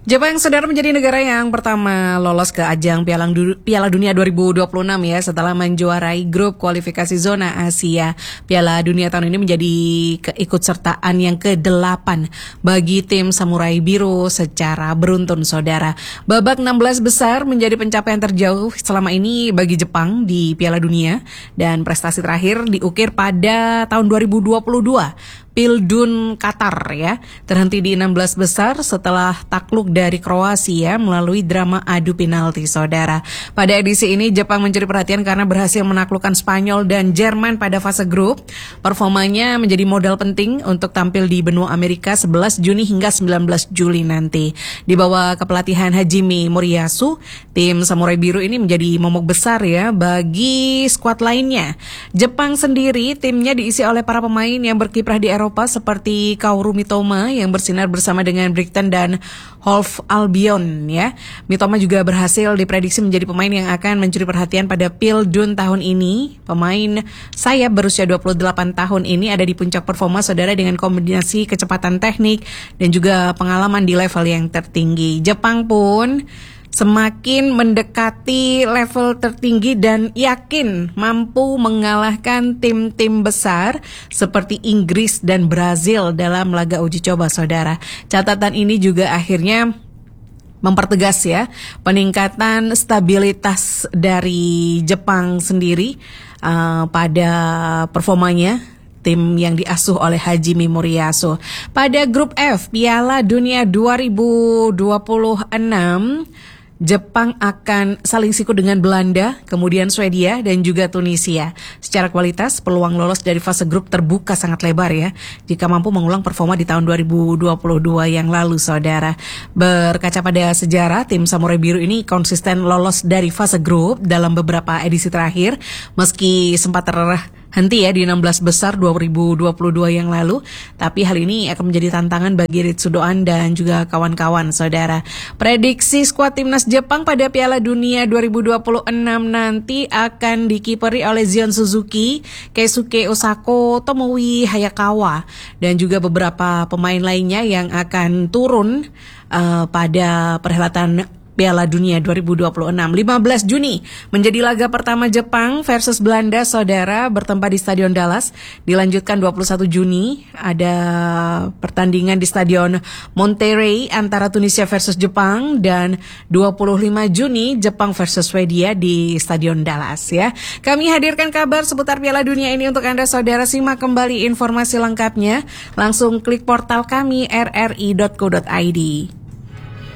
Jepang, saudara, menjadi negara yang pertama lolos ke ajang Piala Dunia 2026 ya, setelah menjuarai grup kualifikasi zona Asia. Piala Dunia tahun ini menjadi keikutsertaan yang ke-8 bagi tim Samurai Biru secara beruntun, saudara. Babak 16 besar menjadi pencapaian terjauh selama ini bagi Jepang di Piala Dunia, dan prestasi terakhir diukir pada tahun 2022. Pildun Qatar ya, terhenti di 16 besar setelah takluk dari Kroasia melalui drama adu penalti, saudara. Pada edisi ini Jepang mencuri perhatian karena berhasil menaklukkan Spanyol dan Jerman pada fase grup. Performanya menjadi modal penting untuk tampil di benua Amerika 11 Juni hingga 19 Juli nanti. Di bawah kepelatihan Hajime Moriyasu, tim Samurai Biru ini menjadi momok besar ya bagi skuad lainnya. Jepang sendiri timnya diisi oleh para pemain yang berkiprah di Eropa seperti Kaoru Mitoma yang bersinar bersama dengan Brighton dan Hove Albion ya. Mitoma juga berhasil diprediksi menjadi pemain yang akan mencuri perhatian pada Pildun tahun ini. Pemain sayap berusia 28 tahun ini ada di puncak performa, saudara, dengan kombinasi kecepatan teknik dan juga pengalaman di level yang tertinggi. Jepang pun semakin mendekati level tertinggi dan yakin mampu mengalahkan tim-tim besar seperti Inggris dan Brazil dalam laga uji coba, saudara. Catatan ini juga akhirnya mempertegas ya peningkatan stabilitas dari Jepang sendiri pada performanya tim yang diasuh oleh Hajime Moriyasu. Pada grup F Piala Dunia 2026, Jepang akan saling siku dengan Belanda, kemudian Swedia dan juga Tunisia. Secara kualitas, peluang lolos dari fase grup terbuka sangat lebar ya, jika mampu mengulang performa di tahun 2022 yang lalu, saudara. Berkaca pada sejarah, tim Samurai Biru ini konsisten lolos dari fase grup dalam beberapa edisi terakhir, meski sempat terhenti ya di 16 besar 2022 yang lalu, tapi hal ini akan menjadi tantangan bagi Ritsudoan dan juga kawan-kawan, saudara. Prediksi skuad timnas Jepang pada Piala Dunia 2026 nanti akan dikiperi oleh Zion Suzuki, Keisuke Osako, Tomomi Hayakawa dan juga beberapa pemain lainnya yang akan turun pada perhelatan Piala Dunia 2026. 15 Juni menjadi laga pertama Jepang versus Belanda, saudara, bertempat di Stadion Dallas. Dilanjutkan 21 Juni ada pertandingan di Stadion Monterrey antara Tunisia versus Jepang, dan 25 Juni Jepang versus Swedia di Stadion Dallas ya. Kami hadirkan kabar seputar Piala Dunia ini untuk Anda, saudara. Simak kembali informasi lengkapnya langsung klik portal kami rri.co.id.